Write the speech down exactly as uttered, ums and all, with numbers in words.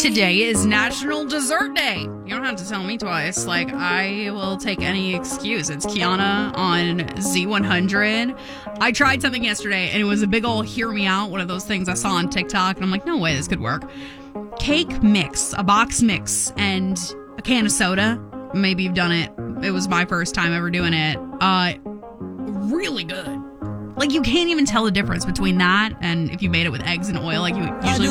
Today is National Dessert Day. You don't have to tell me twice. Like, I will take any excuse. It's Kiana on Z one hundred. I tried something yesterday, and it was a big old hear me out, one of those things I saw on TikTok, and I'm like, no way, this could work. Cake mix, a box mix, and a can of soda. Maybe you've done it. It was my first time ever doing it. Uh, really good. Like, you can't even tell the difference between that and if you made it with eggs and oil like you usually